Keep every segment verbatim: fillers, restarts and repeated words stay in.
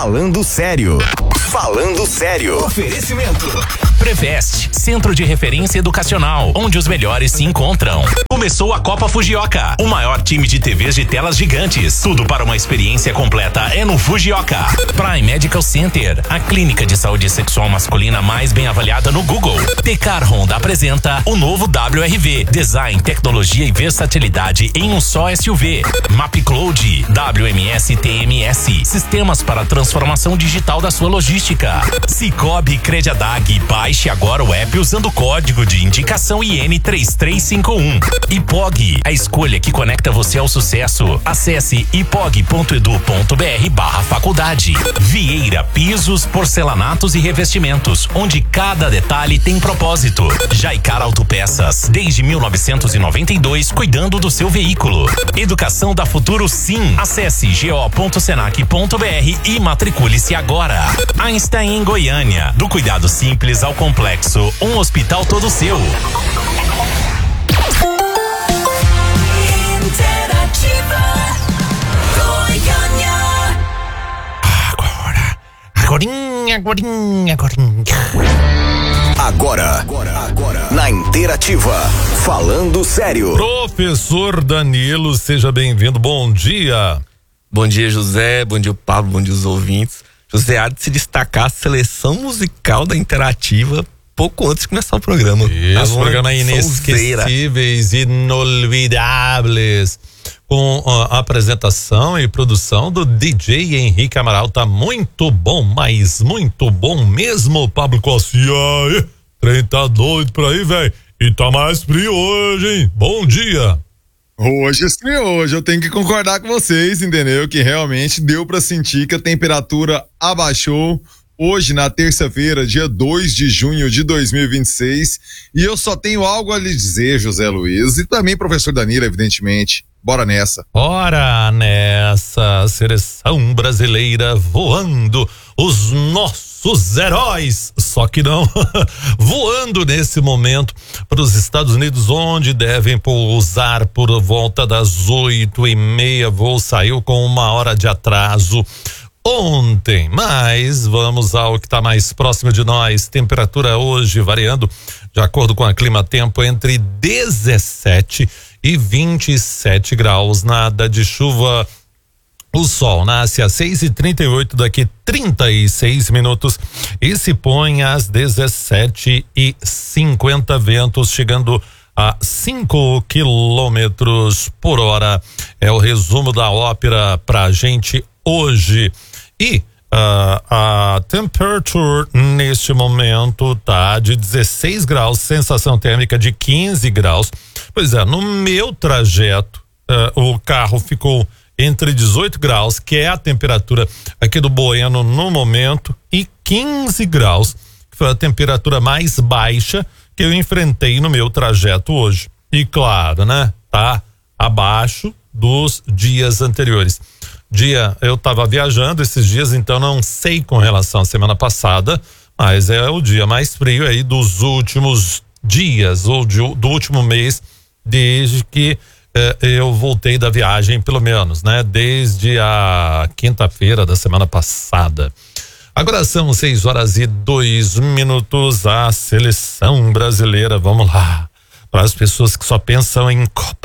Falando Sério. Falando Sério. Oferecimento. Preveste, Centro de Referência Educacional, onde os melhores se encontram. Começou a Copa Fujioka, o maior time de T Vs de telas gigantes. Tudo para uma experiência completa é no Fujioka. Prime Medical Center, a clínica de saúde sexual masculina mais bem avaliada no Google. Tecar Honda apresenta o novo W R V. Design, tecnologia e versatilidade em um só S U V. MapCloud, W M S T M S, sistemas para transformação digital da sua logística. Cicobi Crediadag, baixe agora o app usando o código de indicação I N três três cinco um. Ipog, a escolha que conecta você ao sucesso. Acesse ipog ponto edu ponto br barra faculdade. Vieira Pisos, Porcelanatos e Revestimentos, onde cada detalhe tem propósito. Jaicar Autopeças, desde mil novecentos e noventa e dois, cuidando do seu veículo. Educação da Futuro Sim. Acesse go ponto senac ponto br e matricule-se agora. Einstein em Goiânia, do cuidado simples ao complexo, um hospital todo seu. Agora, agorinha, agorinha, agorinha. Agora, agora, agora, na Interativa, Falando Sério. Professor Danilo, seja bem-vindo, bom dia. Bom dia, José, bom dia, Pablo, bom dia, os ouvintes. José, há de se destacar a seleção musical da Interativa pouco antes de começar o programa. Isso, programa inesquecíveis, inolvidáveis, com a apresentação e produção do D J Henrique Amaral. Tá muito bom, mas muito bom mesmo, Pablo Costa. E aí, trem tá doido por aí, velho. E tá mais frio hoje, hein? Bom dia. Hoje sim, hoje eu tenho que concordar com vocês, entendeu? Que realmente deu pra sentir que a temperatura abaixou hoje na terça-feira, dia dois de junho de dois mil e vinte e seis, e eu só tenho algo a lhe dizer, José Luiz, e também professor Danilo, evidentemente. Bora nessa. Bora nessa, seleção brasileira voando, os nossos heróis, só que não, voando nesse momento para os Estados Unidos, onde devem pousar por volta das oito e meia. Voo saiu com uma hora de atraso ontem, mas vamos ao que está mais próximo de nós. Temperatura hoje variando, de acordo com a Climatempo, entre dezessete e vinte e sete graus, nada de chuva. O sol nasce às seis e trinta e oito, daqui trinta e seis minutos, e se põe às dezessete e cinquenta, ventos chegando a cinco quilômetros por hora. É o resumo da ópera pra gente hoje. E uh, a temperatura neste momento tá de dezesseis graus, sensação térmica de quinze graus. Pois é, no meu trajeto, uh, o carro ficou entre dezoito graus, que é a temperatura aqui do Bueno no momento, e quinze graus, que foi a temperatura mais baixa que eu enfrentei no meu trajeto hoje. E claro, né, tá abaixo dos dias anteriores. Dia, eu tava viajando esses dias, então não sei com relação à semana passada, mas é o dia mais frio aí dos últimos dias, ou de, do último mês, desde que eh, eu voltei da viagem, pelo menos, né? Desde a quinta-feira da semana passada. Agora são seis horas e dois minutos, a seleção brasileira, vamos lá, para as pessoas que só pensam em Copa.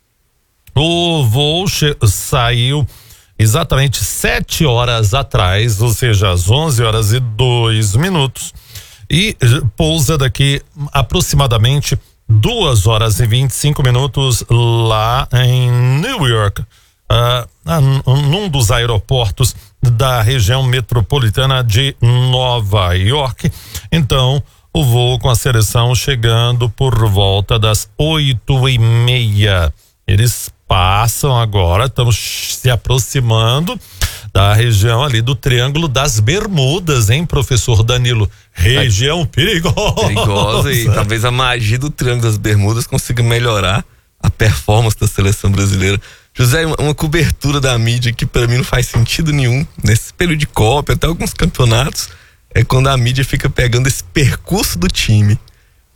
O voo saiu exatamente sete horas atrás, ou seja, às onze horas e dois minutos, e pousa daqui aproximadamente duas horas e vinte e cinco minutos lá em New York, uh, num dos aeroportos da região metropolitana de Nova York. Então, o voo com a seleção chegando por volta das oito e meia. Eles passam agora, estamos se aproximando da região ali do Triângulo das Bermudas, hein, professor Danilo? Região perigosa. Perigosa, e talvez a magia do Triângulo das Bermudas consiga melhorar a performance da seleção brasileira. José, uma, uma cobertura da mídia que para mim não faz sentido nenhum nesse período de Copa, até alguns campeonatos, é quando a mídia fica pegando esse percurso do time,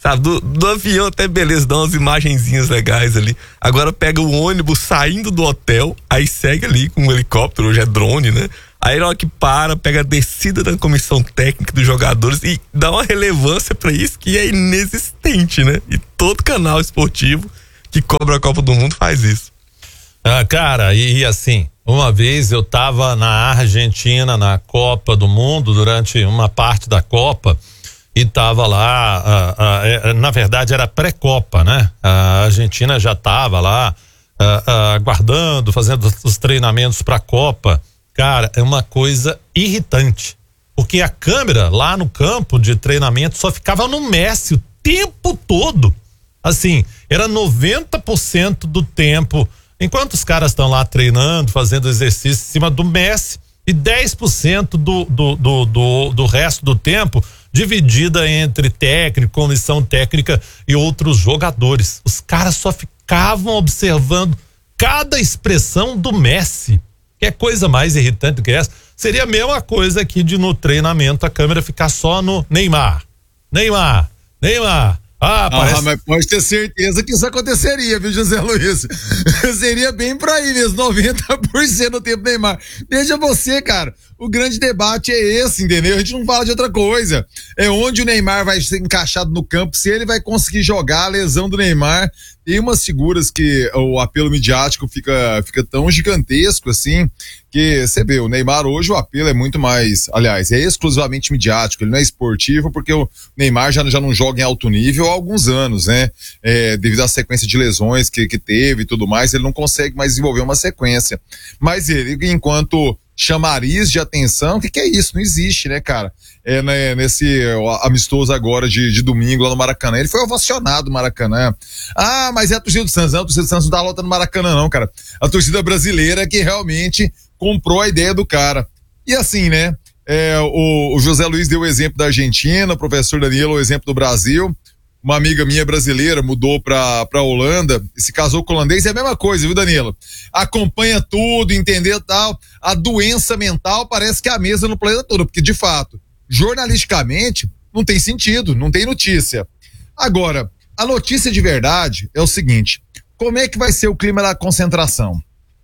Sabe, do, do avião até beleza, dá umas imagenzinhas legais ali. Agora pega o ônibus saindo do hotel, aí segue ali com um helicóptero, hoje é drone, né? Aí na hora que para, pega a descida da comissão técnica dos jogadores e dá uma relevância pra isso que é inexistente, né? E todo canal esportivo que cobra a Copa do Mundo faz isso. Ah, cara, e, e assim, uma vez eu tava na Argentina, na Copa do Mundo, durante uma parte da Copa, e tava lá, ah, ah, na verdade era pré-Copa, né? A Argentina já tava lá ah, ah, aguardando, fazendo os treinamentos pra Copa. Cara, é uma coisa irritante, porque a câmera lá no campo de treinamento só ficava no Messi o tempo todo. Assim, era noventa por cento do tempo, enquanto os caras estão lá treinando, fazendo exercício em cima do Messi, e dez por cento do, do, do, do, do resto do tempo dividida entre técnico, comissão técnica e outros jogadores. Os caras só ficavam observando cada expressão do Messi. Que é coisa mais irritante do que essa. Seria a mesma coisa aqui de no treinamento a câmera ficar só no Neymar. Neymar, Neymar. Ah, parece... ah, mas pode ter certeza que isso aconteceria, viu, José Luiz? Seria bem por aí mesmo, noventa por cento do tempo Neymar. Veja você, cara, o grande debate é esse, entendeu? A gente não fala de outra coisa. É onde o Neymar vai ser encaixado no campo, se ele vai conseguir jogar, a lesão do Neymar. Tem umas figuras que o apelo midiático fica, fica tão gigantesco assim, que você vê, o Neymar hoje o apelo é muito mais, aliás, é exclusivamente midiático, ele não é esportivo, porque o Neymar já, já não joga em alto nível há alguns anos, né? É, devido à sequência de lesões que, que teve e tudo mais, ele não consegue mais desenvolver uma sequência. Mas ele, enquanto chamariz de atenção, o que, que é isso? Não existe, né, cara? É, né, nesse amistoso agora de, de domingo lá no Maracanã, ele foi ovacionado no Maracanã. Ah, mas é a torcida do Santos, não, a torcida do Santos não dá luta no Maracanã não, cara. A torcida brasileira que realmente comprou a ideia do cara. E assim, né, é, o, o José Luiz deu o exemplo da Argentina, o professor Danilo o exemplo do Brasil. Uma amiga minha brasileira mudou pra, pra Holanda e se casou com o holandês, é a mesma coisa, viu, Danilo? Acompanha tudo, entender tal. A doença mental parece que é a mesma no planeta todo, porque de fato, jornalisticamente, não tem sentido, não tem notícia. Agora, a notícia de verdade é o seguinte: como é que vai ser o clima da concentração?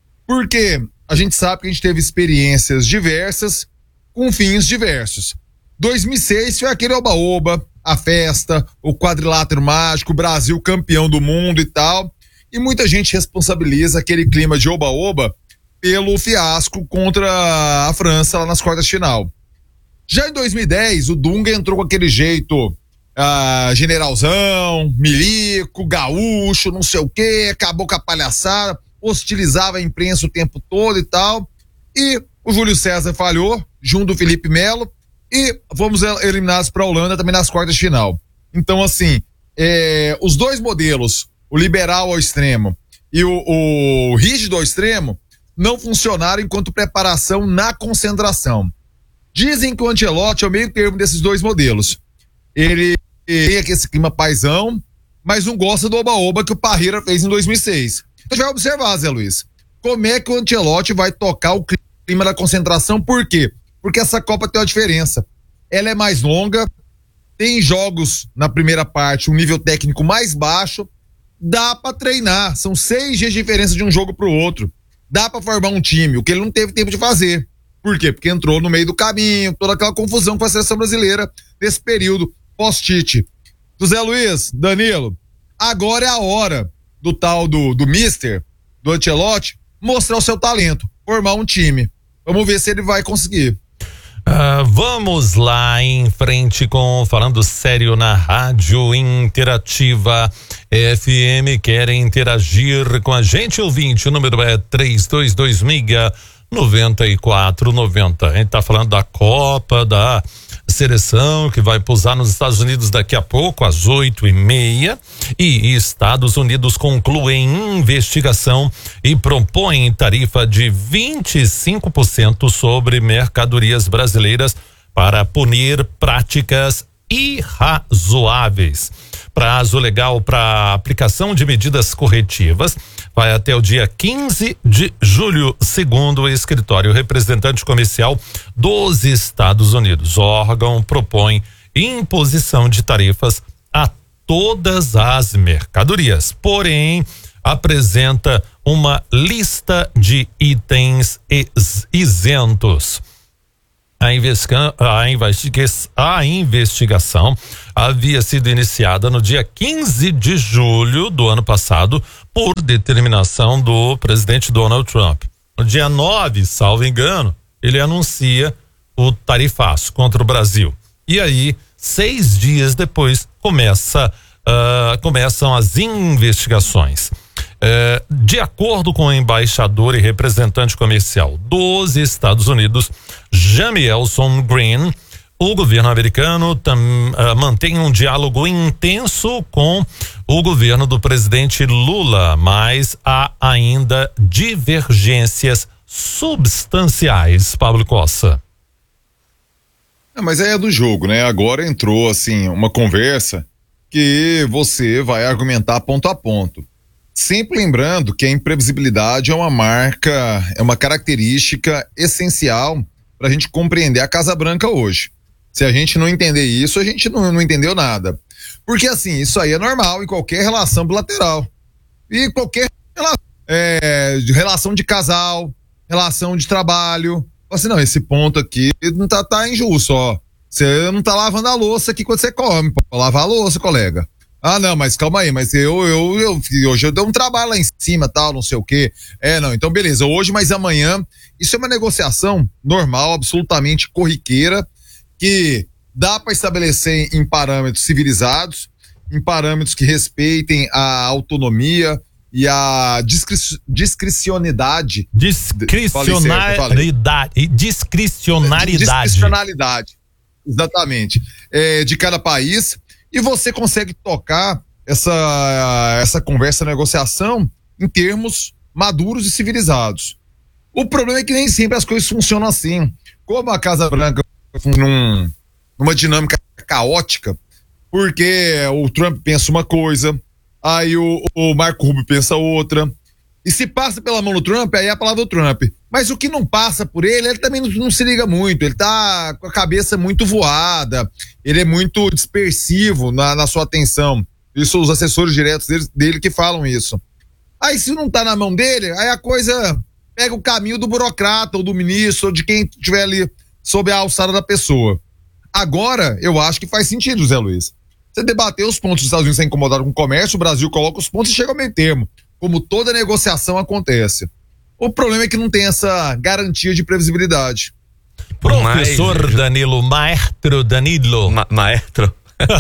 Porque a gente sabe que a gente teve experiências diversas com fins diversos. dois mil e seis foi aquele oba-oba, a festa, o quadrilátero mágico, o Brasil campeão do mundo e tal. E muita gente responsabiliza aquele clima de oba-oba pelo fiasco contra a França lá nas quartas de final. Já em dois mil e dez, o Dunga entrou com aquele jeito ah, generalzão, milico, gaúcho, não sei o quê, acabou com a palhaçada, hostilizava a imprensa o tempo todo e tal. E o Júlio César falhou, junto do Felipe Melo, e fomos eliminados para a Holanda também nas quartas de final. Então, assim, é, os dois modelos, o liberal ao extremo e o, o rígido ao extremo, não funcionaram enquanto preparação na concentração. Dizem que o Ancelotti é o meio termo desses dois modelos. Ele tem esse clima paizão, mas não gosta do oba-oba que o Parreira fez em dois mil e seis. Então, a gente vai observar, Zé Luiz, como é que o Ancelotti vai tocar o clima da concentração, por quê? Porque essa Copa tem uma diferença. Ela é mais longa, tem jogos na primeira parte, um nível técnico mais baixo, dá pra treinar, são seis dias de diferença de um jogo pro outro, dá pra formar um time, o que ele não teve tempo de fazer. Por quê? Porque entrou no meio do caminho, toda aquela confusão com a seleção brasileira nesse período pós-Tite. José Luiz, Danilo, agora é a hora do tal do, do mister, do Ancelotti, mostrar o seu talento, formar um time. Vamos ver se ele vai conseguir. Uh, vamos lá em frente com Falando Sério na Rádio Interativa F M. Querem interagir com a gente, ouvinte? O número é três dois dois seis, nove quatro nove zero. A gente tá falando da Copa, da seleção que vai pousar nos Estados Unidos daqui a pouco, às oito e meia. E Estados Unidos concluem investigação e propõem tarifa de vinte e cinco por cento sobre mercadorias brasileiras para punir práticas irrazoáveis. Prazo legal para aplicação de medidas corretivas vai até o dia quinze de julho, segundo o escritório representante comercial dos Estados Unidos. O órgão propõe imposição de tarifas a todas as mercadorias, porém apresenta uma lista de itens ex- isentos. A, investiga- a, investiga- a investigação havia sido iniciada no dia quinze de julho do ano passado por determinação do presidente Donald Trump. No dia nove, salvo engano, ele anuncia o tarifaço contra o Brasil. E aí, seis dias depois, começa, uh, começam as investigações. Uh, de acordo com o embaixador e representante comercial dos Estados Unidos, Jamielson Green, o governo americano tam, uh, mantém um diálogo intenso com o governo do presidente Lula, mas há ainda divergências substanciais. Pablo Costa. É, mas aí é do jogo, né? Agora entrou, assim, uma conversa que você vai argumentar ponto a ponto. Sempre lembrando que a imprevisibilidade é uma marca, é uma característica essencial para a gente compreender a Casa Branca hoje. Se a gente não entender isso, a gente não, não entendeu nada. Porque, assim, isso aí é normal em qualquer relação bilateral. E qualquer relação, é, de relação de casal, relação de trabalho. Assim, não, esse ponto aqui não tá, tá injusto, ó. Você não tá lavando a louça aqui quando você come, pô. Lavar a louça, colega. Ah, não, mas calma aí, mas eu, eu, eu, hoje eu dei um trabalho lá em cima, tal, não sei o quê. É, não, então beleza, hoje, mas amanhã. Isso é uma negociação normal, absolutamente corriqueira, que dá para estabelecer em parâmetros civilizados, em parâmetros que respeitem a autonomia e a discri- discricionidade. Discricionalidade. Discricionalidade. Discricionalidade. Exatamente. É, de cada país. E você consegue tocar essa, essa conversa, negociação em termos maduros e civilizados. O problema é que nem sempre as coisas funcionam assim. Como a Casa Branca num, numa dinâmica caótica, porque o Trump pensa uma coisa, aí o, o Marco Rubio pensa outra, e se passa pela mão do Trump, aí é a palavra do Trump. Mas o que não passa por ele, ele também não, não se liga muito, ele tá com a cabeça muito voada, ele é muito dispersivo na, na sua atenção. Isso os assessores diretos dele, dele que falam isso. Aí se não tá na mão dele, aí a coisa pega o caminho do burocrata, ou do ministro, ou de quem estiver ali sob a alçada da pessoa. Agora, eu acho que faz sentido, Zé Luiz. Você debater os pontos dos Estados Unidos, está incomodado com o comércio, o Brasil coloca os pontos e chega ao meio termo, como toda negociação acontece. O problema é que não tem essa garantia de previsibilidade. Professor Mais... Danilo, maestro Danilo. Ma- maestro.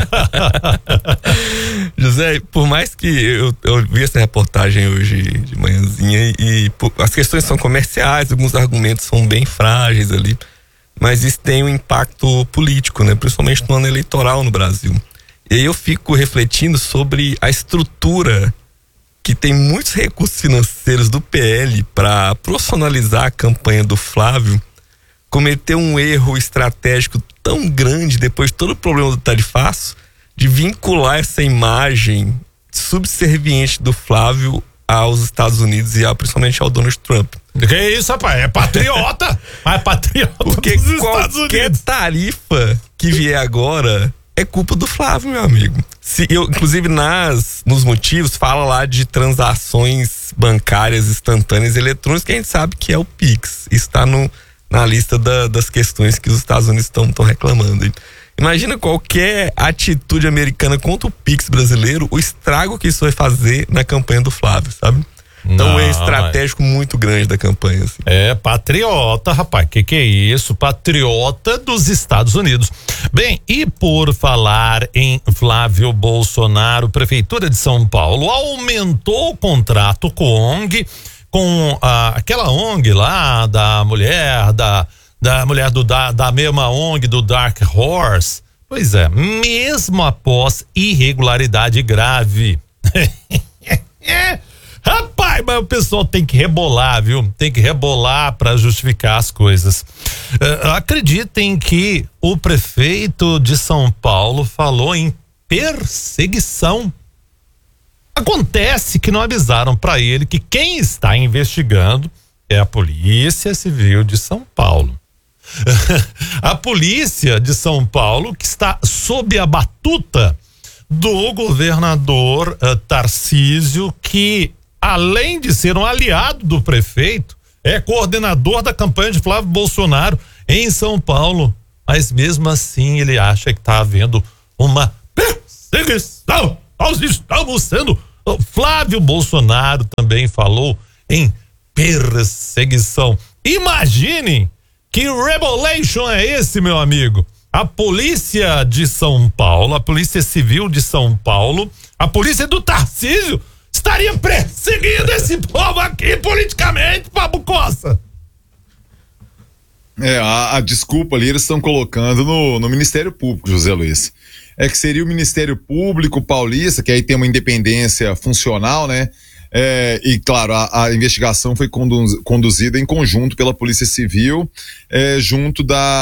José, por mais que eu, eu vi essa reportagem hoje de manhãzinha e, e por, as questões são comerciais, alguns argumentos são bem frágeis ali, mas isso tem um impacto político, né? Principalmente no ano eleitoral no Brasil. E aí eu fico refletindo sobre a estrutura que tem muitos recursos financeiros do P L para profissionalizar a campanha do Flávio, cometeu um erro estratégico tão grande depois de todo o problema do tarifaço, de vincular essa imagem subserviente do Flávio aos Estados Unidos e ao, principalmente ao Donald Trump. Que isso, rapaz? É patriota! Mas patriota Porque dos Estados qualquer Unidos. tarifa que vier agora é culpa do Flávio, meu amigo. Se eu, inclusive nas, nos motivos, fala lá de transações bancárias instantâneas eletrônicas, que a gente sabe que é o Pix. Isso está no, na lista da, das questões que os Estados Unidos estão reclamando. Imagina qualquer atitude americana contra o Pix brasileiro, o estrago que isso vai fazer na campanha do Flávio, sabe? Então Não, é estratégico mas... muito grande da campanha. Assim. É, patriota, rapaz, que que é isso? Patriota dos Estados Unidos. Bem, e por falar em Flávio Bolsonaro, Prefeitura de São Paulo aumentou o contrato com a O N G, com ah, aquela O N G lá da mulher, da, da mulher do, da, da mesma O N G do Dark Horse. Pois é, mesmo após irregularidade grave. Rapaz, mas o pessoal tem que rebolar, viu? Tem que rebolar para justificar as coisas. Uh, acreditem que o prefeito de São Paulo falou em perseguição. Acontece que não avisaram para ele que quem está investigando é a Polícia Civil de São Paulo. A Polícia de São Paulo, que está sob a batuta do governador uh, Tarcísio, que além de ser um aliado do prefeito, é coordenador da campanha de Flávio Bolsonaro em São Paulo, mas mesmo assim ele acha que está havendo uma perseguição. Nós estamos sendo... Flávio Bolsonaro também falou em perseguição. Imaginem que revelation é esse, meu amigo. A polícia de São Paulo, a polícia civil de São Paulo, a polícia do Tarcísio estaria perseguindo esse povo aqui politicamente, Pablo Costa. É, a, a desculpa ali eles estão colocando no, no Ministério Público, José Luiz. É que seria o Ministério Público Paulista, que aí tem uma independência funcional, né? É, e claro, a, a investigação foi conduz, conduzida em conjunto pela Polícia Civil, é, junto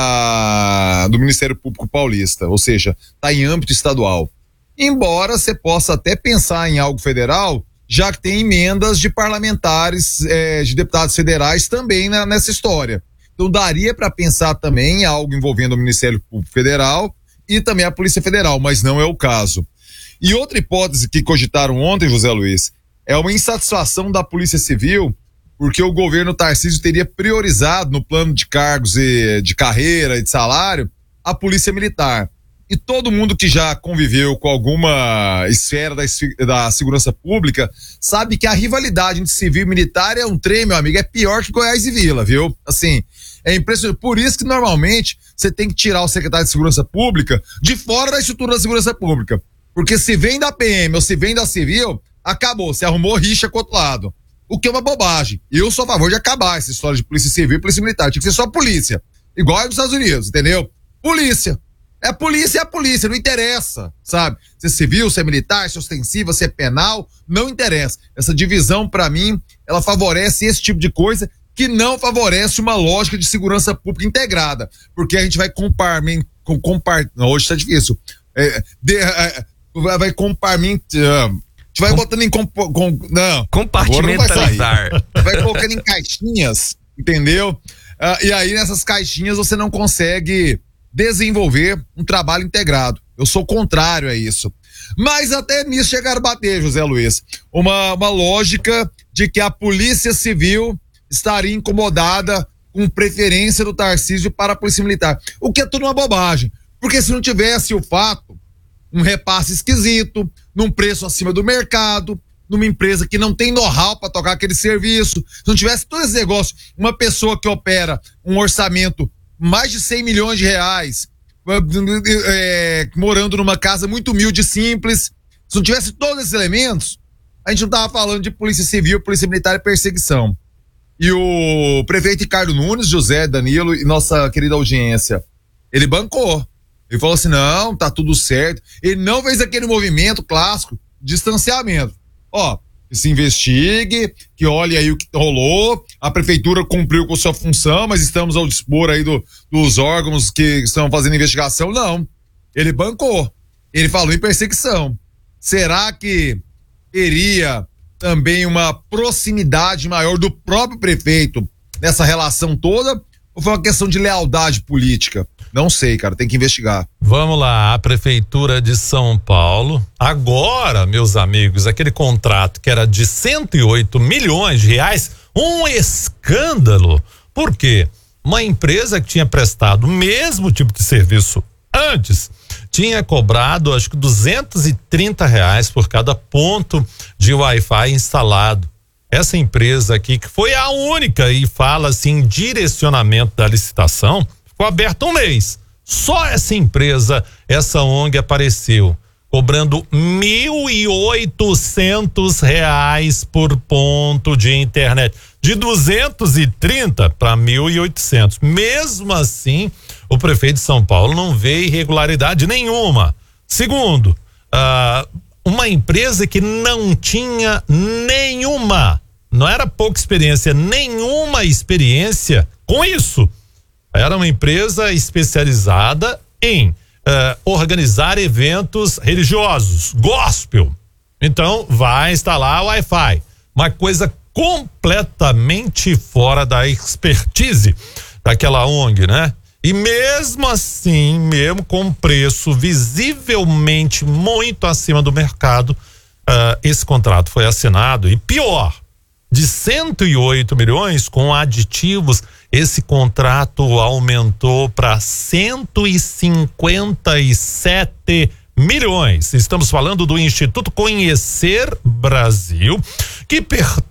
da, do Ministério Público Paulista, ou seja, está em âmbito estadual. Embora você possa até pensar em algo federal, já que tem emendas de parlamentares, é, de deputados federais também na, nessa história. Então daria para pensar também em algo envolvendo o Ministério Público Federal e também a Polícia Federal, mas não é o caso. E outra hipótese que cogitaram ontem, José Luiz, é uma insatisfação da Polícia Civil, porque o governo Tarcísio teria priorizado no plano de cargos e de carreira e de salário a Polícia Militar. E todo mundo que já conviveu com alguma esfera da, da segurança pública sabe que a rivalidade entre civil e militar é um trem, meu amigo, é pior que Goiás e Vila, viu? Assim, é impressionante. Por isso que normalmente você tem que tirar o secretário de segurança pública de fora da estrutura da segurança pública. Porque se vem da P M ou se vem da civil, acabou, você arrumou rixa com o outro lado. O que é uma bobagem. Eu sou a favor de acabar essa história de polícia civil e polícia militar. Tinha que ser só polícia. Igual é nos Estados Unidos, entendeu? Polícia. É polícia, é a polícia, não interessa, sabe? Se é civil, se é militar, se é ostensiva, se é penal, não interessa. Essa divisão, pra mim, ela favorece esse tipo de coisa que não favorece uma lógica de segurança pública integrada. Porque a gente vai compartilhar, com, compart... hoje tá difícil, é, de, é, vai compartilhar, vai botando em comp... com, não, compartimentalizar. Não vai, vai colocando em caixinhas, entendeu? Ah, e aí nessas caixinhas você não consegue desenvolver um trabalho integrado. Eu sou contrário a isso. Mas até nisso chegaram a bater, José Luiz. Uma, uma lógica de que a Polícia Civil estaria incomodada com preferência do Tarcísio para a Polícia Militar. O que é tudo uma bobagem. Porque se não tivesse o fato, um repasse esquisito, num preço acima do mercado, numa empresa que não tem know-how para tocar aquele serviço, se não tivesse todo esse negócio, uma pessoa que opera um orçamento mais de cem milhões de reais, é, morando numa casa muito humilde e simples, se não tivesse todos esses elementos, a gente não tava falando de polícia civil, polícia militar e perseguição. E o prefeito Ricardo Nunes, José, Danilo e nossa querida audiência, ele bancou. Ele falou assim, não, tá tudo certo. Ele não fez aquele movimento clássico de distanciamento. Ó, que se investigue, que olhe aí o que rolou, a prefeitura cumpriu com sua função, mas estamos ao dispor aí do, dos órgãos que estão fazendo investigação. Não, ele bancou, ele falou em perseguição. Será que teria também uma proximidade maior do próprio prefeito nessa relação toda, ou foi uma questão de lealdade política? Não sei, cara, tem que investigar. Vamos lá, a Prefeitura de São Paulo, agora, meus amigos, aquele contrato que era de cento e oito milhões de reais, um escândalo. Por quê? Uma empresa que tinha prestado o mesmo tipo de serviço antes, tinha cobrado acho que duzentos e trinta reais por cada ponto de Wi-Fi instalado. Essa empresa aqui, que foi a única, e fala assim, direcionamento da licitação, ficou aberto um mês. Só essa empresa, essa O N G apareceu, cobrando mil e oitocentos reais por ponto de internet. De duzentos e trinta para mil e oitocentos. Mesmo assim, o prefeito de São Paulo não vê irregularidade nenhuma. Segundo, ah, uma empresa que não tinha nenhuma, não era pouca experiência, nenhuma experiência com isso. Era uma empresa especializada em uh, organizar eventos religiosos, gospel. Então, vai instalar Wi-Fi. Uma coisa completamente fora da expertise daquela O N G, né? E mesmo assim, mesmo com preço visivelmente muito acima do mercado, uh, esse contrato foi assinado. E pior, de cento e oito milhões com aditivos, esse contrato aumentou para cento e cinquenta e sete milhões. Estamos falando do Instituto Conhecer Brasil, que pertence